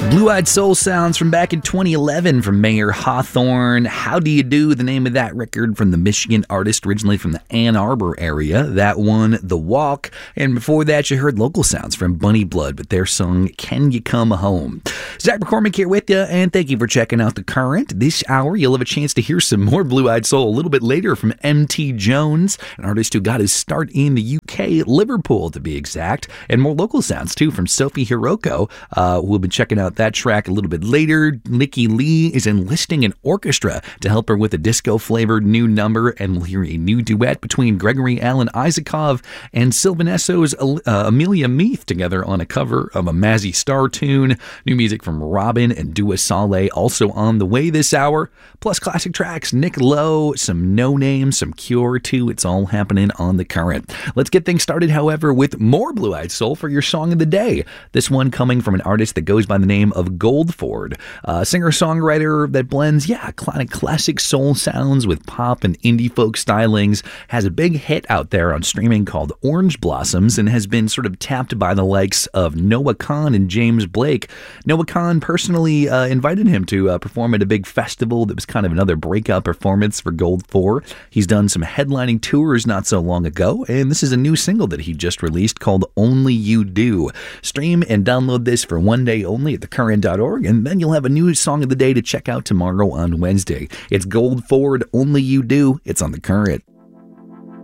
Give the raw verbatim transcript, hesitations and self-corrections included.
Blue-Eyed Soul sounds from back in twenty eleven from Mayer Hawthorne. How Do You Do, the name of that record from the Michigan artist originally from the Ann Arbor area. That one, The Walk. And before that, you heard local sounds from Bunny Blood with their song, Can You Come Home? Zach McCormick here with you, and thank you for checking out The Current. This hour, you'll have a chance to hear some more Blue-Eyed Soul a little bit later from M T Jones, an artist who got his start in the U K, Liverpool to be exact, and more local sounds too from Sophie Hiroko. Uh, we'll be checking out that track a little bit later. Nikki Lee is enlisting an orchestra to help her with a disco-flavored new number, and we'll hear a new duet between Gregory Alan Isakov and Sylvanesso's uh, Amelia Meath together on a cover of a Mazzy Star tune. New music from Robin and Dua Saleh also on the way this hour, plus classic tracks, Nick Lowe, some No Name, some Cure too. It's all happening on The Current. Let's get things started, however, with more Blue-Eyed Soul for your song of the day. This one coming from an artist that goes by the name of Goldford, a singer-songwriter that blends, yeah, classic soul sounds with pop and indie folk stylings, has a big hit out there on streaming called Orange Blossoms, and has been sort of tapped by the likes of Noah Kahan and James Blake. Noah Kahan personally uh, invited him to uh, perform at a big festival that was kind of another breakout performance for Goldford. He's done some headlining tours not so long ago, and this is a new single that he just released called Only You Do. Stream and download this for one day only at the current dot org, and then you'll have a new song of the day to check out tomorrow on Wednesday. It's Goldford, Only You Do. It's on The Current.